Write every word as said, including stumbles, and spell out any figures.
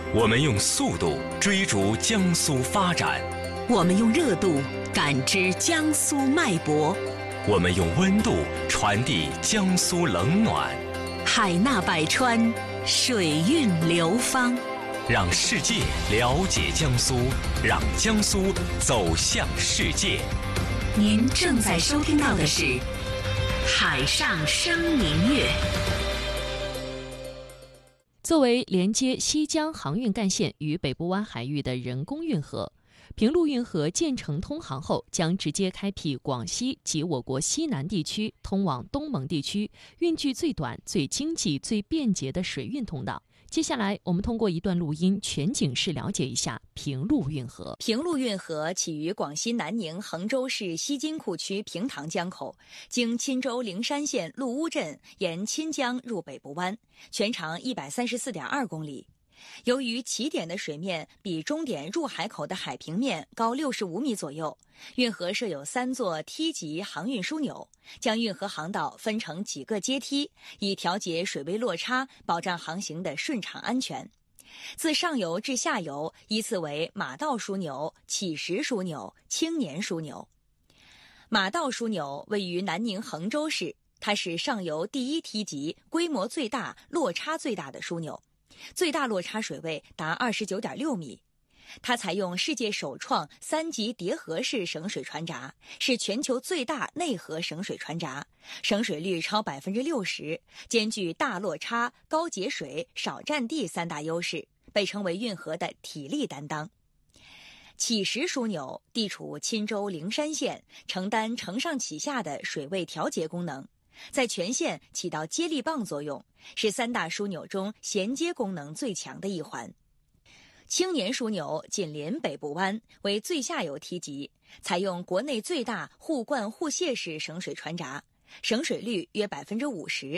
我们用速度追逐江苏发展， 我们用热度感知江苏脉搏， 我们用温度传递江苏冷暖。 海纳百川，水韵流芳， 让世界了解江苏，让江苏走向世界。 您正在收听到的是《海上生明月》。 作为连接西江航运干线与北部湾海域的人工运河，平陆运河建成通航后，将直接开辟广西及我国西南地区通往东盟地区运距最短、最经济、最便捷的水运通道。接下来，我们通过一段录音全景式了解一下平陆运河。 平陆运河起于广西南宁衡州市西金库区平塘江口，经钦州灵山县陆乌镇，沿钦江入北部湾，全长一百三十四点二公里。由于起点的水面比终点入海口的海平面高六十五米左右，运河设有三座梯级航运枢纽，将运河航道分成几个阶梯，以调节水位落差，保障航行的顺畅安全。自上游至下游依次为马道枢纽、乞石枢纽、青年枢纽。马道枢纽位于南宁衡州市，它是上游第一梯级、规模最大、落差最大的枢纽，最大落差水位达 二十九点六米。它采用世界首创三级叠合式省水船闸，是全球最大内河省水船闸，省水率超 百分之六十， 兼具大落差、高节水、少占地三大优势，被称为运河的体力担当。乞石枢纽地处钦州灵山县，承担承上启下的水位调节功能，在全县起到接力棒作用，是三大枢纽中衔接功能最强的一环。青年枢纽紧邻北部湾，为最下游梯级，采用国内最大互灌互卸式省水船闸，省水率约 百分之五十，